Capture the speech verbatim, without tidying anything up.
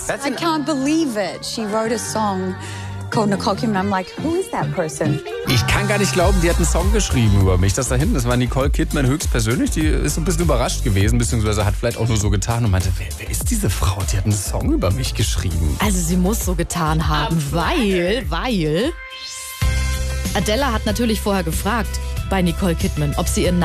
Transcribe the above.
That's I an- can't believe it. She wrote a song called Nicole Kidman. I'm like, who is that person? Ich kann gar nicht glauben, die hat einen Song geschrieben über mich. Das da hinten, das war Nicole Kidman höchstpersönlich. Die ist ein bisschen überrascht gewesen, beziehungsweise hat vielleicht auch nur so getan und meinte, wer, wer ist diese Frau? Die hat einen Song über mich geschrieben. Also sie muss so getan haben, weil, weil... Adele hat natürlich vorher gefragt bei Nicole Kidman, ob sie ihren